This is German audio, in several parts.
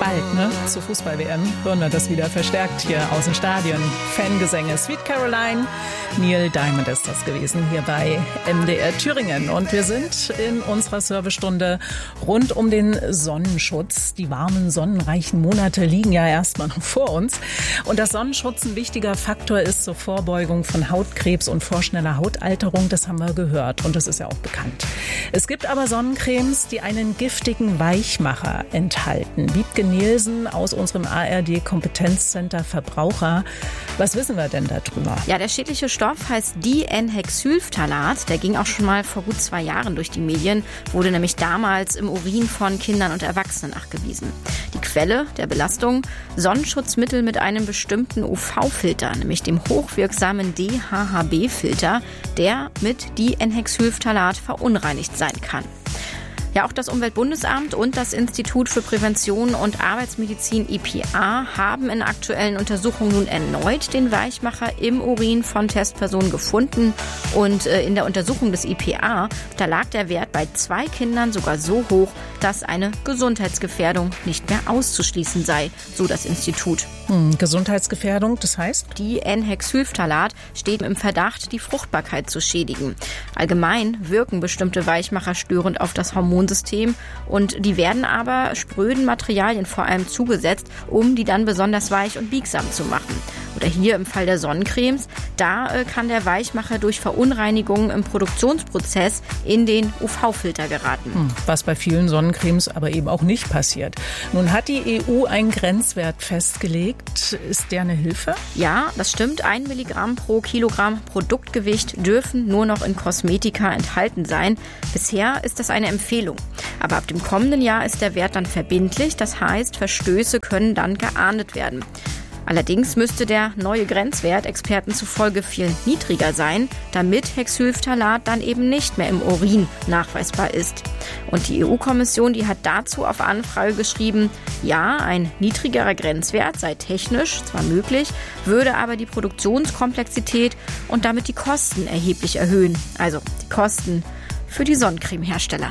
Bald, ne? Zur Fußball-WM hören wir das wieder verstärkt hier aus dem Stadion. Fangesänge. Sweet Caroline, Neil Diamond ist das gewesen hier bei MDR Thüringen. Und wir sind in unserer Servicestunde rund um den Sonnenschutz. Die warmen, sonnenreichen Monate liegen ja erstmal noch vor uns. Und dass Sonnenschutz ein wichtiger Faktor ist zur Vorbeugung von Hautkrebs und vorschneller Hautalterung, das haben wir gehört. Und das ist ja auch bekannt. Es gibt aber Sonnencremes, die einen giftigen Weichmacher enthalten. Wiebke Nielsen aus unserem ARD-Kompetenzcenter Verbraucher. Was wissen wir denn darüber? Ja, der schädliche Stoff heißt Dihenhexylphthalat. Der ging auch schon mal vor gut 2 Jahren durch die Medien, wurde nämlich damals im Urin von Kindern und Erwachsenen nachgewiesen. Die Quelle der Belastung: Sonnenschutzmittel mit einem bestimmten UV-Filter, nämlich dem hochwirksamen DHHB-Filter, der mit Dihenhexylphthalat verunreinigt sein kann. Ja, auch das Umweltbundesamt und das Institut für Prävention und Arbeitsmedizin IPA haben in aktuellen Untersuchungen nun erneut den Weichmacher im Urin von Testpersonen gefunden. Und in der Untersuchung des IPA, da lag der Wert bei 2 Kindern sogar so hoch, dass eine Gesundheitsgefährdung nicht mehr auszuschließen sei, so das Institut. Gesundheitsgefährdung, das heißt? Dihenhexylphthalat steht im Verdacht, die Fruchtbarkeit zu schädigen. Allgemein wirken bestimmte Weichmacher störend auf das Hormonsystem und die werden aber spröden Materialien vor allem zugesetzt, um die dann besonders weich und biegsam zu machen. Oder hier im Fall der Sonnencremes, da kann der Weichmacher durch Verunreinigungen im Produktionsprozess in den UV-Filter geraten. Was bei vielen Sonnencremes aber eben auch nicht passiert. Nun hat die EU einen Grenzwert festgelegt. Ist der eine Hilfe? Ja, das stimmt. 1 Milligramm pro Kilogramm Produktgewicht dürfen nur noch in Kosmetika enthalten sein. Bisher ist das eine Empfehlung. Aber ab dem kommenden Jahr ist der Wert dann verbindlich. Das heißt, Verstöße können dann geahndet werden. Allerdings müsste der neue Grenzwert Experten zufolge viel niedriger sein, damit Hexylphthalat dann eben nicht mehr im Urin nachweisbar ist. Und die EU-Kommission, die hat dazu auf Anfrage geschrieben, ja, ein niedrigerer Grenzwert sei technisch zwar möglich, würde aber die Produktionskomplexität und damit die Kosten erheblich erhöhen. Also die Kosten für die Sonnencremehersteller.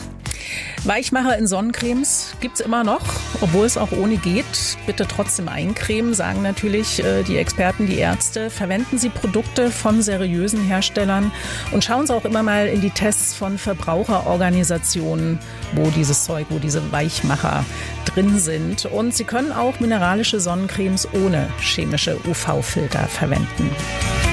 Weichmacher in Sonnencremes gibt's immer noch, obwohl es auch ohne geht. Bitte trotzdem eincremen, sagen natürlich die Experten, die Ärzte. Verwenden Sie Produkte von seriösen Herstellern und schauen Sie auch immer mal in die Tests von Verbraucherorganisationen, wo dieses Zeug, wo diese Weichmacher drin sind. Und Sie können auch mineralische Sonnencremes ohne chemische UV-Filter verwenden.